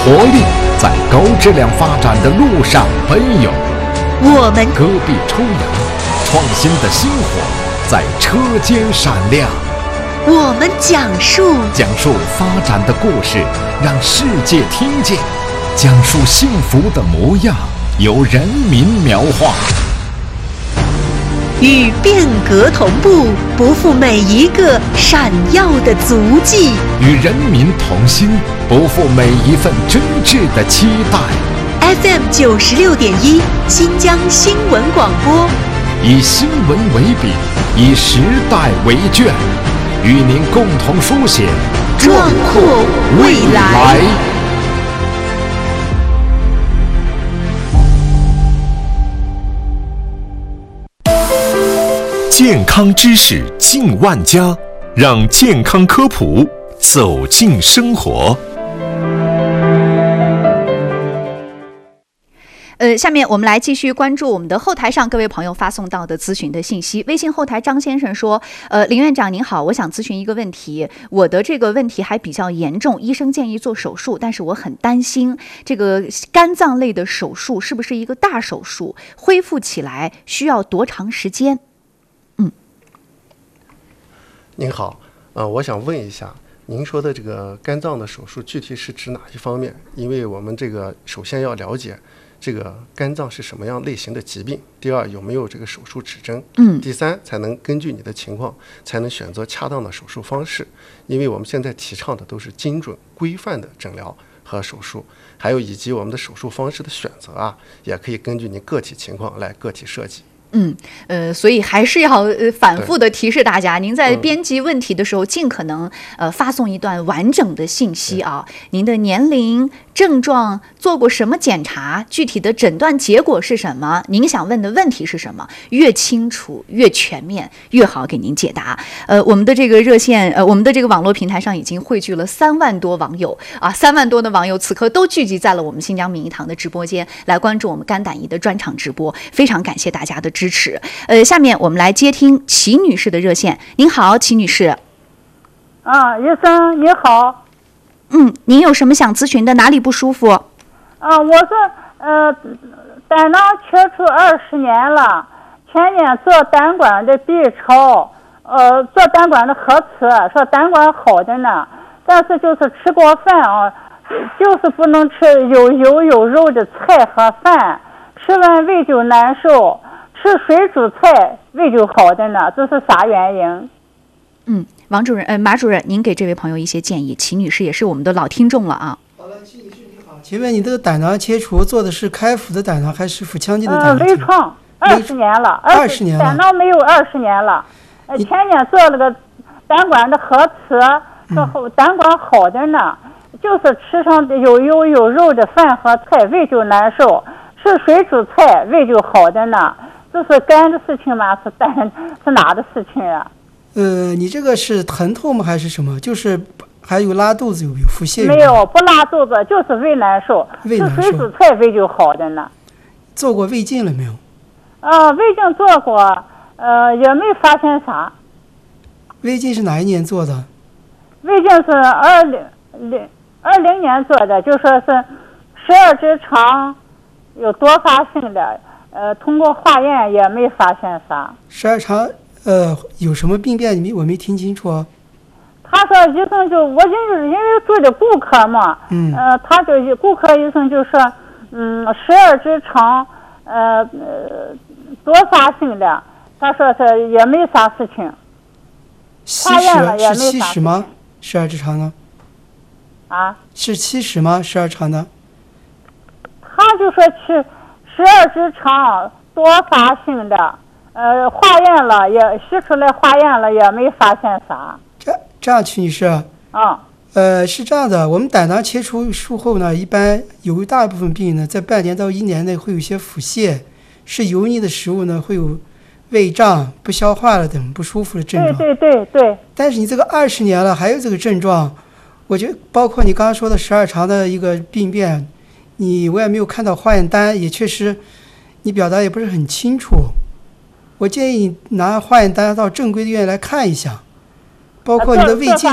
活力在高质量发展的路上奔涌。 我们戈壁抽扬，创新的星火在车间闪亮。 我们讲述发展的故事，让世界听见；讲述幸福的模样，由人民描画。 与变革同步，不负每一个闪耀的足迹； 与人民同心，不负每一份真挚的期待。 FM 96.1新疆新闻广播， 以新闻为笔，以时代为卷，与您共同书写壮阔未来。 健康知识进万家，让健康科普走进生活。 下面我们来继续关注我们的后台上各位朋友发送到的咨询的信息。微信后台张先生说，林院长您好，我想咨询一个问题，我的这个问题还比较严重，医生建议做手术，但是我很担心这个肝脏类的手术是不是一个大手术，恢复起来需要多长时间？ 您好，我想问一下，您说的这个肝脏的手术具体是指哪一方面？因为我们这个首先要了解这个肝脏是什么样类型的疾病，第二有没有这个手术指征，第三才能根据你的情况才能选择恰当的手术方式。因为我们现在提倡的都是精准规范的诊疗和手术，还有以及我们的手术方式的选择啊，也可以根据你个体情况来个体设计。 所以还是要反复的提示大家，您在编辑问题的时候，尽可能发送一段完整的信息啊，您的年龄、症状、做过什么检查、具体的诊断结果是什么，您想问的问题是什么，越清楚越全面越好给您解答。我们的这个热线，我们的这个网络平台上已经汇聚了3万多网友啊，3万多的网友此刻都聚集在了我们新疆民医堂的直播间，来关注我们肝胆胰的专场直播，非常感谢大家的支持。下面我们来接听齐女士的热线。您好，齐女士。 医生你好。 您有什么想咨询的？哪里不舒服？ 我是胆囊切除20年了，前年做胆管的 B 超，做胆管的核磁，说胆管好的呢，但是就是吃过饭啊，就是不能吃有油有肉的菜和饭，吃完胃就难受，吃水煮菜胃就好的呢，这是啥原因？ 马主任，您给这位朋友一些建议。齐女士也是我们的老听众了啊。 好了，齐女士你好，请问你这个胆囊切除做的是开腹的胆囊还是腹腔镜的胆囊？ 微创，20年了，20年了，胆囊没有20年了。前年做了个胆管的核磁，说胆管好的呢，就是吃上有油有肉的饭和菜胃就难受，吃水煮菜胃就好的呢。这是肝的事情吗？是哪的事情啊？ 你这个是疼痛吗？还是什么？就是还有拉肚子，有没有腹泻？ 没有，不拉肚子，就是胃难受。吃水煮菜胃就好的呢。 做过胃镜了没有？ 胃镜做过，也没发现啥。 胃镜是哪一年做的？ 胃镜是20年做的，就说是12指肠有多发性的，通过化验也没发现啥。 12肠有什么病变？我没听清楚啊。 他说医生我就是因为做的骨科嘛，他就骨科医生就说，12指肠多发性的，他说是也没啥事情。化验了也没啥事情。 是70吗？12指肠呢？是70吗？12肠的？ 他就说是12指肠多发性的，化验了也吸出来，化验了也没发现啥。 这样，曲女士。是这样的，我们胆囊切除术后呢，一般有一大部分病人呢，在半年到1年内会有一些腹泻，是油腻的食物呢，会有胃胀、不消化了等不舒服的症状。 对。 但是你这个20年了，还有这个症状，我觉得包括你刚刚说的12肠的一个病变，我也没有看到化验单，也确实你表达也不是很清楚。我建议你拿化验单到正规的医院来看一下，包括你的胃镜。